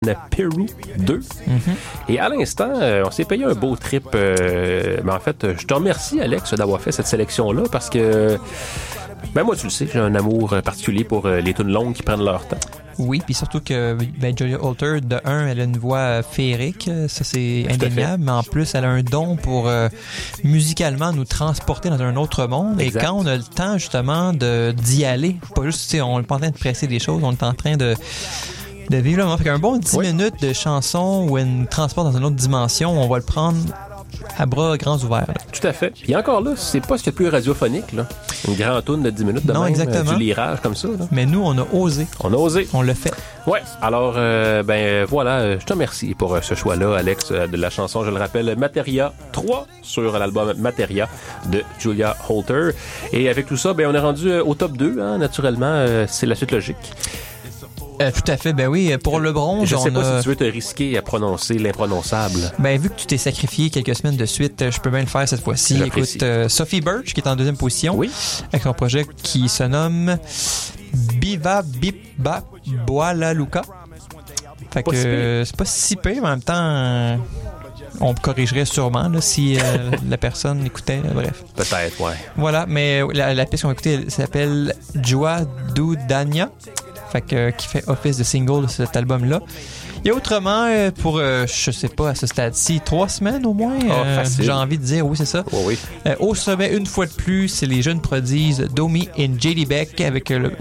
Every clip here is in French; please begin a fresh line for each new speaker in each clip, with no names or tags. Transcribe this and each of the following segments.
Peru 2. Et à l'instant, on s'est payé un beau trip. Mais en fait, je te remercie, Alex, d'avoir fait cette sélection-là parce que, ben moi, tu le sais, j'ai un amour particulier pour les tunes longues qui prennent leur temps.
Oui, puis surtout que Julia Holter, de un, elle a une voix féerique, ça c'est indéniable, mais en plus, elle a un don pour musicalement nous transporter dans un autre monde.
Exact.
Et quand on a le temps justement d'y aller, pas juste, tu sais, on n'est pas en train de presser des choses, on est en train de vivre le moment. Fait qu'un bon 10 minutes de chanson où elle nous transporte dans une autre dimension, on va le prendre à bras grands ouverts. Là.
Tout à fait. Et encore là, c'est pas ce qu'il y a de plus radiophonique, là. Une grande toune de 10 minutes de
non,
même,
exactement.
du lirage comme ça. Là.
Mais nous, on a osé.
On a osé.
On l'a fait.
Ouais. Alors, voilà, je te remercie pour ce choix-là, Alex, de la chanson, je le rappelle, Materia 3 sur l'album Materia de Julia Holter. Et avec tout ça, on est rendu au top 2, hein, naturellement, c'est la suite logique.
Tout à fait, ben oui, pour le bronze,
je sais pas si tu veux te risquer à prononcer l'imprononçable.
Ben vu que tu t'es sacrifié quelques semaines de suite, je peux bien le faire cette fois-ci.
J'apprécie.
Écoute, Sophie Birch qui est en deuxième position,
oui,
avec son projet qui se nomme Biva Bipba Boala Luka. Fait que c'est pas si pire, mais en même temps, on corrigerait sûrement là, si la personne écoutait, bref.
Peut-être, ouais.
Voilà, mais la piste qu'on va écouter, elle s'appelle Joa Dudania. Fait que, qui fait office de single de cet album-là. Et autrement, pour, je sais pas, à ce stade-ci, 3 semaines au moins, j'ai envie de dire, oui, c'est ça.
Oh, oui.
Au sommet, une fois de plus, c'est les jeunes prodiges Domi et JD Beck avec le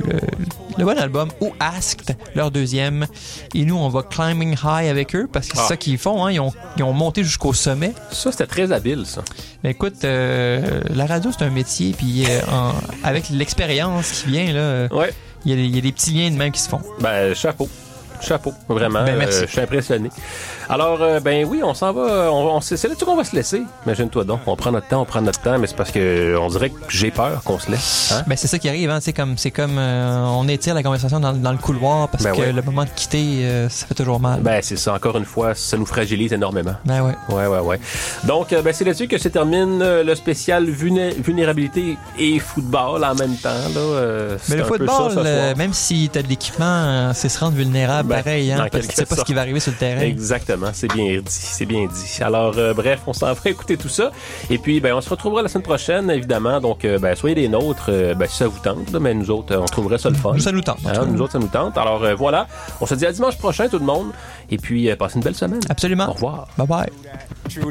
bon album Who Asked, leur deuxième. Et nous, on va climbing high avec eux parce que c'est ça qu'ils font, hein, ils ont monté jusqu'au sommet.
Ça, c'était très habile, ça.
Mais écoute, la radio, c'est un métier, puis avec l'expérience qui vient, là...
Ouais.
Il y a des petits liens de même qui se font.
Ben, chapeau, vraiment.
Merci.
Je suis impressionné. Alors, oui, on s'en va. C'est là-dessus qu'on va se laisser. Imagine-toi donc. On prend notre temps, mais c'est parce que on dirait que j'ai peur qu'on se laisse. Hein?
Ben, c'est ça qui arrive, hein. C'est comme on étire la conversation dans le couloir parce que le moment de quitter, ça fait toujours mal.
Ben, c'est ça. Encore une fois, ça nous fragilise énormément.
Ben, ouais.
Ouais. Donc, c'est là-dessus que se termine le spécial vulnérabilité et football en même temps. Là,
mais le football, même si t'as de l'équipement, c'est se rendre vulnérable pareil, hein, parce que tu sais pas ce qui va arriver sur le terrain.
Exactement. C'est bien dit. Alors, bref, on s'en va écouter tout ça. Et puis, on se retrouvera la semaine prochaine, évidemment. Donc, soyez des nôtres, si ça vous tente. Là, mais nous autres, on trouverait ça le fun.
Ça nous tente.
Hein, nous autres, ça nous tente. Alors, voilà. On se dit à dimanche prochain, tout le monde. Et puis, passez une belle semaine.
Absolument.
Au revoir.
Bye bye.